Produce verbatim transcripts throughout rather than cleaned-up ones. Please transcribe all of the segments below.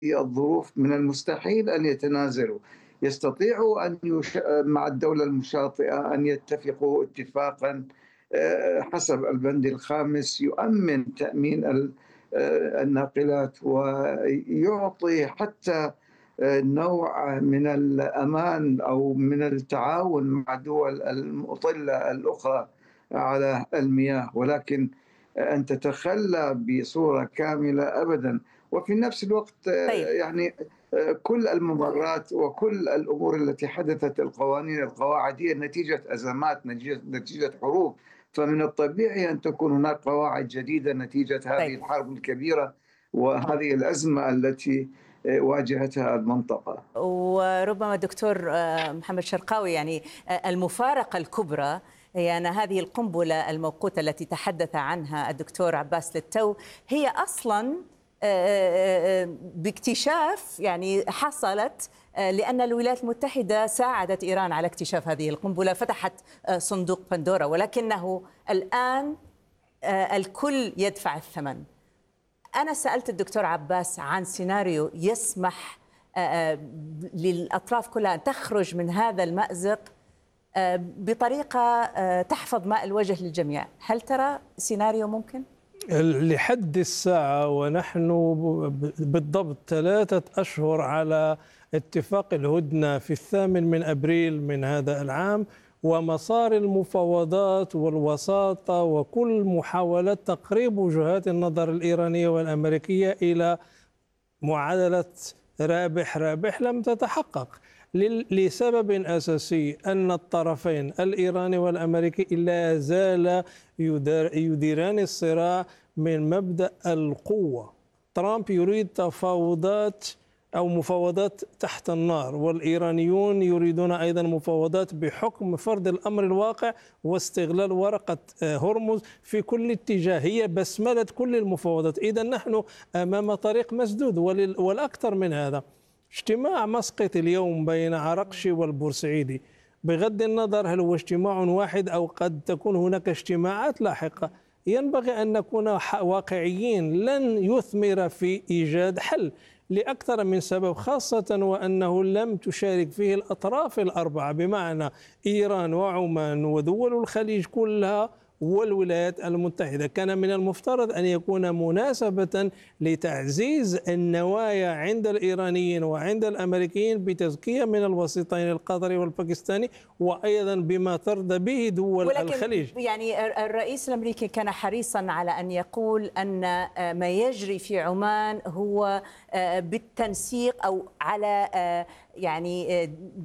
الظروف من المستحيل أن يتنازلوا. يستطيعوا أن يش... مع الدولة المشاطئة أن يتفقوا اتفاقا آه، حسب البند الخامس يؤمن تأمين ال- آه، الناقلات، ويعطي حتى آه، نوع من الأمان أو من التعاون مع الدول المطلة الأخرى على المياه، ولكن أن تتخلى بصورة كاملة أبدا. وفي نفس الوقت آه، طيب. يعني آه، كل الممرات وكل الأمور التي حدثت، القوانين القواعد هي نتيجة أزمات، نتيجة نتيجة حروب، فمن الطبيعي أن تكون هناك قواعد جديدة نتيجة هذه طيب. الحرب الكبيرة وهذه الأزمة التي آه، واجهتها المنطقة. وربما دكتور آه، محمد شرقاوي، يعني آه، المفارقة الكبرى هي أن هذه القنبلة الموقوتة التي تحدث عنها الدكتور عباس للتو هي أصلا آه، آه، باكتشاف يعني حصلت آه، لأن الولايات المتحدة ساعدت إيران على اكتشاف هذه القنبلة، فتحت آه، صندوق بندورا، ولكنه الآن آه، الكل يدفع الثمن. أنا سألت الدكتور عباس عن سيناريو يسمح آه، آه، للأطراف كلها أن تخرج من هذا المأزق آه، بطريقة آه، تحفظ ماء الوجه للجميع. هل ترى سيناريو ممكن؟ لحد الساعة ونحن بالضبط ثلاثة أشهر على اتفاق الهدنة في الثامن من أبريل من هذا العام، ومسار المفاوضات والوساطة وكل محاولات تقريب وجهات النظر الإيرانية والأمريكية إلى معادلة رابح رابح لم تتحقق لسبب أساسي، أن الطرفين الإيراني والأمريكي لا زال يديران الصراع من مبدأ القوة. ترامب يريد تفاوضات أو مفاوضات تحت النار، والإيرانيون يريدون أيضا مفاوضات بحكم فرض الأمر الواقع واستغلال ورقة هرمز في كل اتجاه، هي بسملة كل المفاوضات. إذا نحن أمام طريق مسدود. والأكثر من هذا، اجتماع مسقط اليوم بين عرقشي والبورسعيدي، بغض النظر هل هو اجتماع واحد أو قد تكون هناك اجتماعات لاحقة، ينبغي أن نكون واقعيين، لن يثمر في إيجاد حل لأكثر من سبب، خاصة وأنه لم تشارك فيه الأطراف الأربعة، بمعنى إيران وعمان ودول الخليج كلها والولايات المتحدة. كان من المفترض أن يكون مناسبة لتعزيز النوايا عند الإيرانيين وعند الأمريكيين بتزكية من الوسيطين القطري والباكستاني، وأيضا بما ترضى به دول ولكن الخليج. يعني الرئيس الأمريكي كان حريصا على أن يقول أن ما يجري في عمان هو بالتنسيق أو على يعني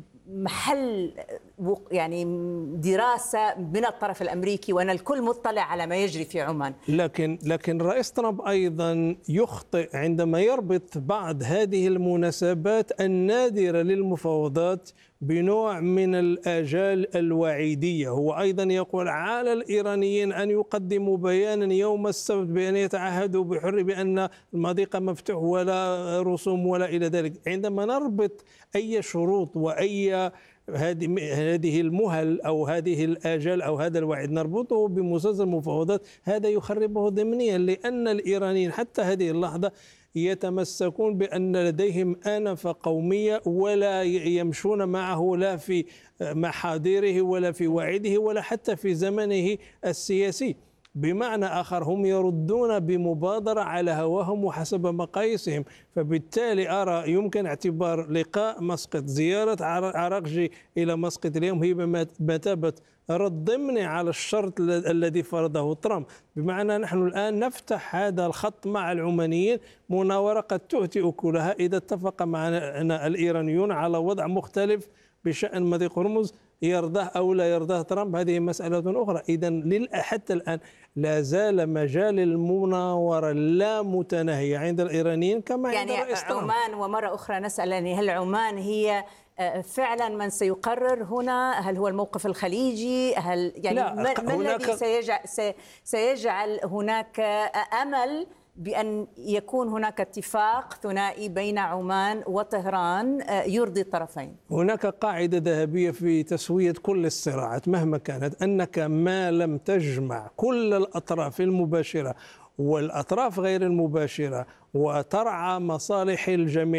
محل يعني دراسة من الطرف الأمريكي، وأن الكل مطلع على ما يجري في عمان. لكن لكن الرئيس ترامب أيضا يخطئ عندما يربط بعض هذه المناسبات النادرة للمفاوضات بنوع من الآجال الوعيدية. هو أيضا يقول على الإيرانيين أن يقدموا بيانا يوم السبت بأن يتعهدوا بحر بأن المضيق مفتوح ولا رسوم ولا إلى ذلك. عندما نربط أي شروط وأي هذه هذه المهل أو هذه الآجال أو هذا الوعد نربطه بمسلسل المفاوضات، هذا يخربه ضمنيا، لأن الإيرانيين حتى هذه اللحظة يتمسكون بأن لديهم آنفة قومية ولا يمشون معه لا في محاذيره ولا في وعده ولا حتى في زمنه السياسي. بمعنى آخر، هم يردون بمبادرة على هواهم وحسب مقاييسهم. فبالتالي أرى يمكن اعتبار لقاء مسقط، زيارة عراقجي إلى مسقط اليوم، هي بمثابة رد ضمني على الشرط الذي فرضه ترامب. بمعنى نحن الآن نفتح هذا الخط مع العمانيين، مناورة قد تؤتي أكلها إذا اتفق معنا الإيرانيون على وضع مختلف بشأن مضيق هرمز، يرضاه أو لا يرضاه ترامب هذه مسألة أخرى. إذن حتى الآن لا زال مجال المناورة لا متناهية عند الإيرانيين كما عند يعني الرئيس ترامب. عمان، ومرة أخرى نسأل يعني هل عمان هي فعلا من سيقرر هنا؟ هل هو الموقف الخليجي؟ هل يعني لا، ما, ما هناك الذي سيجعل, سيجعل هناك أمل بأن يكون هناك اتفاق ثنائي بين عمان وطهران يرضي الطرفين؟ هناك قاعدة ذهبية في تسوية كل الصراعات مهما كانت، أنك ما لم تجمع كل الأطراف المباشرة والأطراف غير المباشرة وترعى مصالح الجميع.